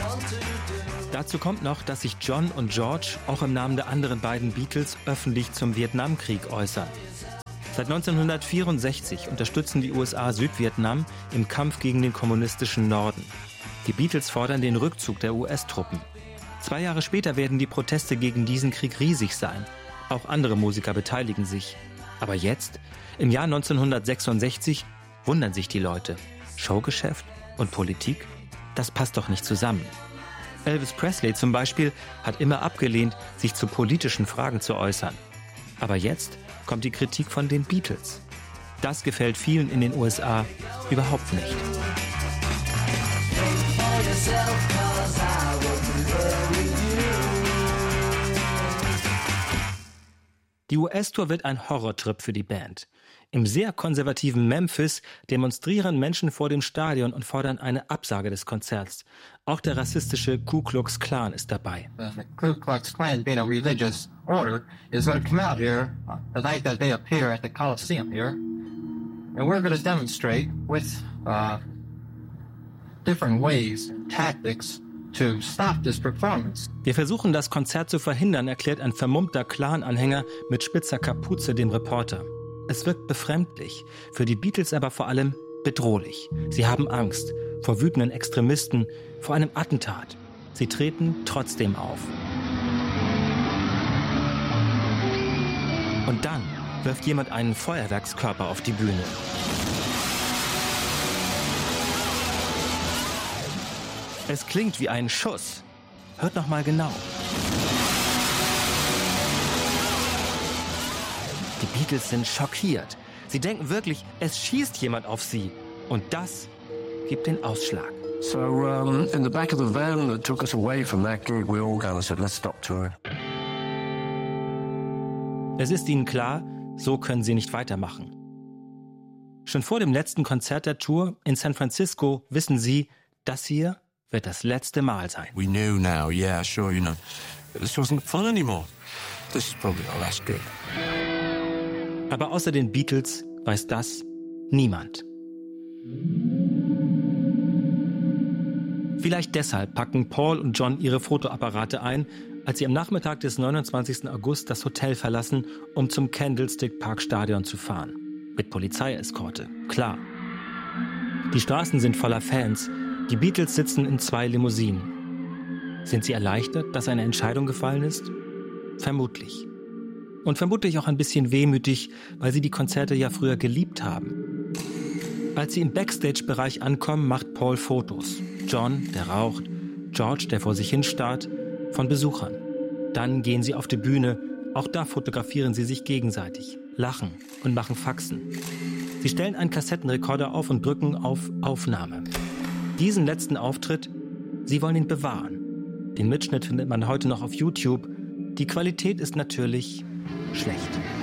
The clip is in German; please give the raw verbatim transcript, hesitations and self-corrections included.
Dazu kommt noch, dass sich John und George auch im Namen der anderen beiden Beatles öffentlich zum Vietnamkrieg äußern. Seit neunzehnhundertvierundsechzig unterstützen die U S A Südvietnam im Kampf gegen den kommunistischen Norden. Die Beatles fordern den Rückzug der U S-Truppen. Zwei Jahre später werden die Proteste gegen diesen Krieg riesig sein. Auch andere Musiker beteiligen sich. Aber jetzt, im Jahr neunzehnhundertsechsundsechzig, wundern sich die Leute. Showgeschäft und Politik? Das passt doch nicht zusammen. Elvis Presley zum Beispiel hat immer abgelehnt, sich zu politischen Fragen zu äußern. Aber jetzt kommt die Kritik von den Beatles. Das gefällt vielen in den U S A überhaupt nicht. Die U S-Tour wird ein Horrortrip für die Band. Im sehr konservativen Memphis demonstrieren Menschen vor dem Stadion und fordern eine Absage des Konzerts. Auch der rassistische Ku Klux Klan ist dabei. The Ku Klux Klan, being a religious order, is going to come out here the night that they appear at the Coliseum here, and we're going to demonstrate with uh, different ways, tactics, to stop this performance. Wir versuchen, das Konzert zu verhindern, erklärt ein vermummter Clan-Anhänger mit spitzer Kapuze dem Reporter. Es wirkt befremdlich, für die Beatles aber vor allem bedrohlich. Sie haben Angst vor wütenden Extremisten, vor einem Attentat. Sie treten trotzdem auf. Und dann wirft jemand einen Feuerwerkskörper auf die Bühne. Es klingt wie ein Schuss. Hört noch mal genau. Die Beatles sind schockiert. Sie denken wirklich, es schießt jemand auf sie. Und das gibt den Ausschlag. So um, in the back of the van that took us away from that gig, we all kind of said, let's stop touring. Es ist ihnen klar, so können sie nicht weitermachen. Schon vor dem letzten Konzert der Tour in San Francisco wissen sie, das hier wird das letzte Mal sein. We knew now, yeah, sure, you know, this wasn't fun anymore. This is probably our last gig. Aber außer den Beatles weiß das niemand. Vielleicht deshalb packen Paul und John ihre Fotoapparate ein, als sie am Nachmittag des neunundzwanzigsten August das Hotel verlassen, um zum Candlestick Park Stadion zu fahren. Mit Polizeieskorte, klar. Die Straßen sind voller Fans. Die Beatles sitzen in zwei Limousinen. Sind sie erleichtert, dass eine Entscheidung gefallen ist? Vermutlich. Und vermutlich auch ein bisschen wehmütig, weil sie die Konzerte ja früher geliebt haben. Als sie im Backstage-Bereich ankommen, macht Paul Fotos. John, der raucht, George, der vor sich hin starrt, von Besuchern. Dann gehen sie auf die Bühne. Auch da fotografieren sie sich gegenseitig, lachen und machen Faxen. Sie stellen einen Kassettenrekorder auf und drücken auf Aufnahme. Diesen letzten Auftritt, sie wollen ihn bewahren. Den Mitschnitt findet man heute noch auf YouTube. Die Qualität ist natürlich schlecht.